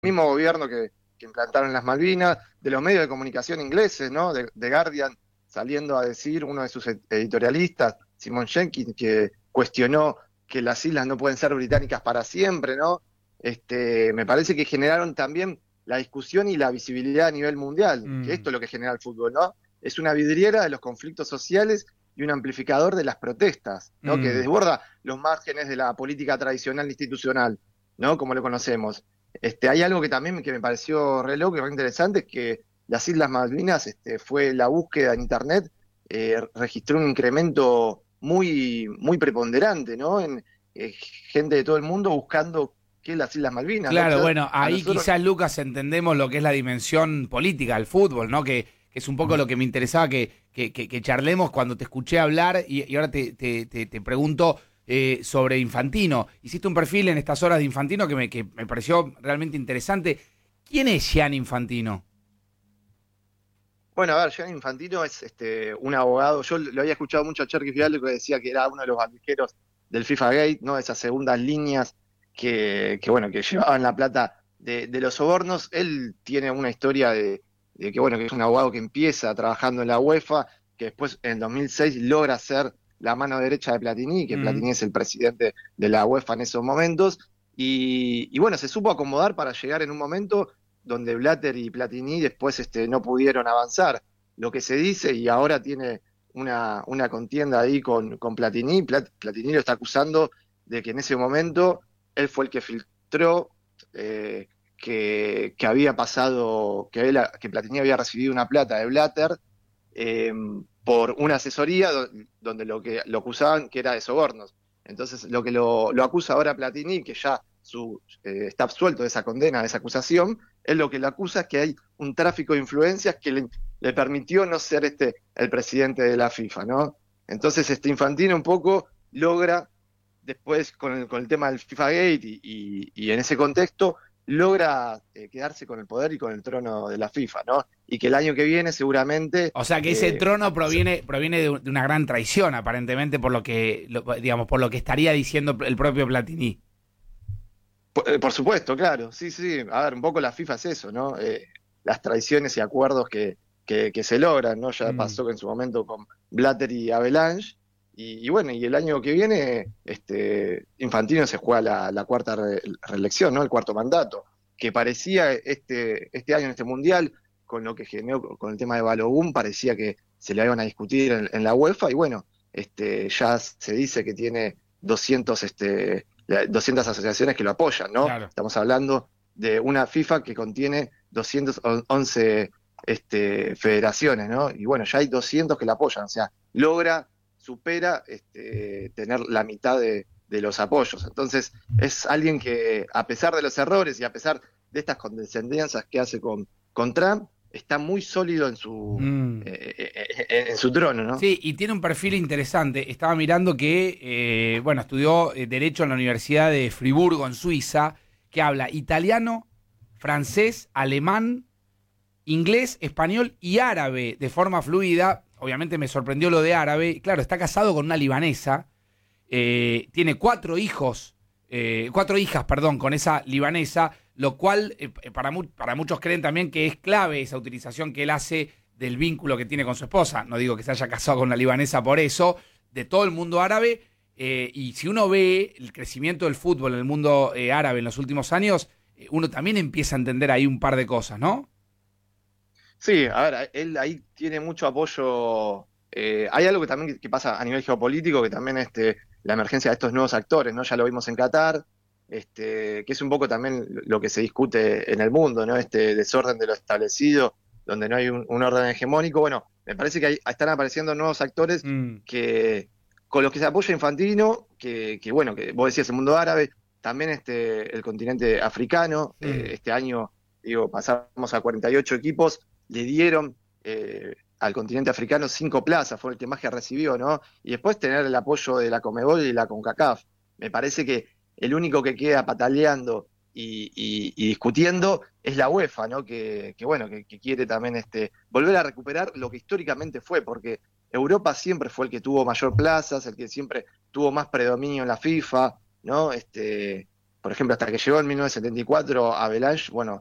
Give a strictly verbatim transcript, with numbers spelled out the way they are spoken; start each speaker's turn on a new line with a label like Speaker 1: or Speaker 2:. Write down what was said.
Speaker 1: mismo gobierno que, que implantaron las Malvinas, de los medios de comunicación ingleses, ¿no? De, de Guardian saliendo a decir, uno de sus editorialistas, Simon Jenkins, que cuestionó que las islas no pueden ser británicas para siempre, ¿no? Este, me parece que generaron también la discusión y la visibilidad a nivel mundial, que esto
Speaker 2: Mm,
Speaker 1: es lo que genera el fútbol, ¿no? Es una vidriera de los conflictos sociales y un amplificador de las protestas, ¿no? Que
Speaker 2: mm.
Speaker 1: desborda los márgenes de la política tradicional institucional, ¿no? Como lo conocemos. Este, hay algo que también que me pareció re loco y re interesante, es que las Islas Malvinas, este, fue la búsqueda en Internet, eh, registró un incremento muy, muy preponderante, ¿no? En eh, gente de todo el mundo buscando qué es las Islas Malvinas, ¿no?
Speaker 2: Claro,
Speaker 1: Quizás
Speaker 2: bueno,
Speaker 1: a
Speaker 2: ahí
Speaker 1: nosotros,
Speaker 2: quizás, Lucas, entendemos lo que es la dimensión política del fútbol, ¿no? Que, que es un poco lo que me interesaba que, que, que- que charlemos cuando te escuché hablar y, y ahora te, te, te- te pregunto eh, sobre Infantino. Hiciste un perfil en estas horas de Infantino que me, que me pareció realmente interesante. ¿Quién es Gianni Infantino?
Speaker 1: bueno, a ver, Gianni Infantino es este, un abogado, yo lo había escuchado mucho a Cherky Fidalgo que decía que era uno de los banqueros del FIFA Gate, ¿no? Esas segundas líneas que, que bueno, que llevaban la plata de, de los sobornos. Él tiene una historia de, de que, bueno, que es un abogado que empieza trabajando en la UEFA, que después en dos mil seis logra ser la mano derecha de Platini, que
Speaker 2: Mm,
Speaker 1: Platini es el presidente de la UEFA en esos momentos, y, y bueno, se supo acomodar para llegar en un momento donde Blatter y Platini después este, no pudieron avanzar. Lo que se dice, y ahora tiene una, una contienda ahí con, con Platini, Plat, Platini lo está acusando de que en ese momento él fue el que filtró, eh, que, que había pasado, que, él, que Platini había recibido una plata de Blatter, eh, por una asesoría do, donde lo que lo acusaban que era de sobornos. Entonces, lo que lo, lo acusa ahora Platini, que ya su, eh, está absuelto de esa condena, de esa acusación, él lo que le acusa es que hay un tráfico de influencias que le, le permitió no ser este el presidente de la FIFA, ¿no? Entonces, este Infantino un poco logra, después con el, con el tema del FIFA Gate y, y, y en ese contexto, logra eh, quedarse con el poder y con el trono de la FIFA, ¿no? Y que el año que viene seguramente,
Speaker 2: O sea que ese
Speaker 1: eh,
Speaker 2: trono proviene, proviene de, de una gran traición, aparentemente, por lo que, lo- digamos, por lo que estaría diciendo el propio Platini.
Speaker 1: por, eh, por supuesto, claro, sí, sí, a ver, un poco la FIFA es eso, ¿no? Eh, las traiciones y acuerdos que, que, que se logran, ¿no? Ya
Speaker 2: Mm.
Speaker 1: pasó en su momento con Blatter y Avalanche, y, y bueno, y el año que viene, este, Infantino se juega la, la cuarta re- reelección, ¿no? El cuarto mandato, que parecía este, este año en este mundial, con lo que generó, con el tema de Balogun, parecía que se le iban a discutir en, en la UEFA, y bueno, este, ya se dice que tiene doscientos, este, doscientas asociaciones que lo apoyan, ¿no?
Speaker 2: Claro.
Speaker 1: Estamos hablando de una FIFA que contiene doscientas once este, federaciones, ¿no? Y bueno, ya hay doscientos que la apoyan, o sea, logra, supera este, tener la mitad de, de los apoyos. Entonces, es alguien que, a pesar de los errores y a pesar de estas condescendencias que hace con, con Trump, está muy sólido en su,
Speaker 2: Mm.
Speaker 1: eh, eh, eh, en su trono, ¿no?
Speaker 2: Sí, y tiene un perfil interesante. Estaba mirando que, eh, bueno, estudió eh, Derecho en la Universidad de Friburgo, en Suiza, que habla italiano, francés, alemán, inglés, español y árabe de forma fluida. Obviamente me sorprendió lo de árabe. Claro, está casado con una libanesa. Eh, tiene cuatro hijos, eh, cuatro hijas, perdón, con esa libanesa, lo cual eh, para, mu para muchos creen también que es clave esa utilización que él hace del vínculo que tiene con su esposa. No digo que se haya casado con una libanesa por eso, de todo el mundo árabe. Eh, y si uno ve el crecimiento del fútbol en el mundo eh, árabe en los últimos años, eh, uno también empieza a entender ahí un par de cosas, ¿no?
Speaker 1: Sí, a ver, él ahí tiene mucho apoyo. Eh, hay algo que también que, que pasa a nivel geopolítico, que también este, la emergencia de estos nuevos actores, ¿no? Ya lo vimos en Qatar, este, que es un poco también lo que se discute en el mundo, ¿no? Este desorden de lo establecido, donde no hay un, un orden hegemónico. Bueno, me parece que ahí están apareciendo nuevos actores
Speaker 2: Mm,
Speaker 1: que con los que se apoya Infantino, que, que bueno, que vos decías el mundo árabe, también este, el continente africano. Eh,
Speaker 2: mm.
Speaker 1: este año, digo, pasamos a cuarenta y ocho equipos, le dieron eh, al continente africano cinco plazas, fue el que más que recibió, ¿no? Y después tener el apoyo de la Conmebol y la CONCACAF. Me parece que el único que queda pataleando y, y, y discutiendo es la UEFA, ¿no? Que, que bueno, que, que, quiere también este, volver a recuperar lo que históricamente fue, porque Europa siempre fue el que tuvo mayor plazas, el que siempre tuvo más predominio en la FIFA, ¿no? Este, por ejemplo, hasta que llegó en mil novecientos setenta y cuatro Avalanche, bueno,